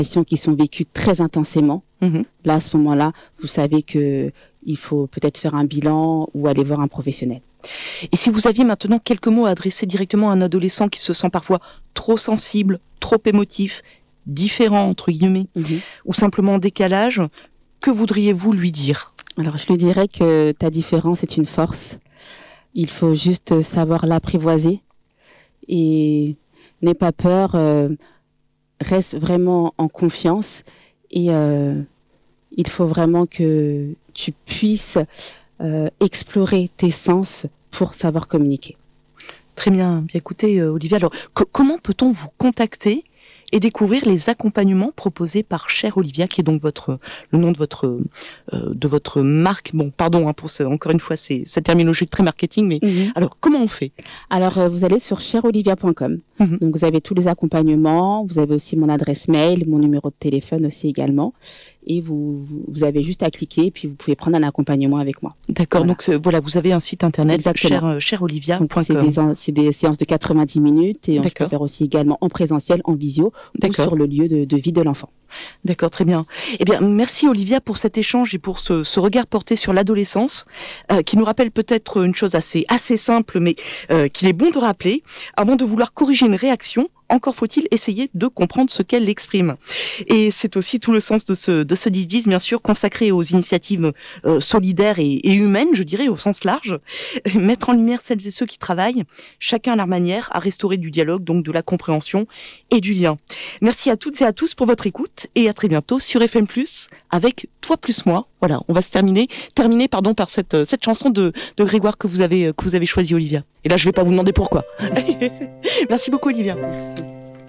qui sont vécues très intensément. Là, à ce moment-là, vous savez que il faut peut-être faire un bilan ou aller voir un professionnel. Et si vous aviez maintenant quelques mots à adresser directement à un adolescent qui se sent parfois trop sensible, trop émotif, différent entre guillemets, ou simplement en décalage, que voudriez-vous lui dire? Alors, je lui dirais que ta différence est une force. Il faut juste savoir l'apprivoiser et n'aie pas peur, reste vraiment en confiance et il faut vraiment que tu puisses explorer tes sens pour savoir communiquer. Très bien. Bien écoutez, Olivia, alors comment peut-on vous contacter et découvrir les accompagnements proposés par Chère Olivia, qui est donc le nom de votre marque. Bon, pardon pour encore une fois cette terminologie très marketing, mais alors comment on fait? Alors vous allez sur chereolivia.com. Donc vous avez tous les accompagnements, vous avez aussi mon adresse mail, mon numéro de téléphone aussi également, et vous avez juste à cliquer et puis vous pouvez prendre un accompagnement avec moi. D'accord. Voilà. Donc voilà, vous avez un site internet chereolivia.com. C'est des séances de 90 minutes et on peut faire aussi également en présentiel, en visio ou sur le lieu de vie de l'enfant. D'accord, très bien. Eh bien, merci Olivia pour cet échange et pour ce regard porté sur l'adolescence, qui nous rappelle peut-être une chose assez simple, mais qu'il est bon de rappeler. Avant de vouloir corriger une réaction, encore faut-il essayer de comprendre ce qu'elle exprime. Et c'est aussi tout le sens de ce 10-10, bien sûr, consacré aux initiatives solidaires et humaines, je dirais, au sens large. Mettre en lumière celles et ceux qui travaillent, chacun à leur manière, à restaurer du dialogue, donc de la compréhension et du lien. Merci à toutes et à tous pour votre écoute et à très bientôt sur FM+, avec Toi plus moi. Voilà, on va se terminer par cette chanson de Grégoire que vous avez choisi, Olivia. Et là, je vais pas vous demander pourquoi. Merci beaucoup, Olivia. Merci.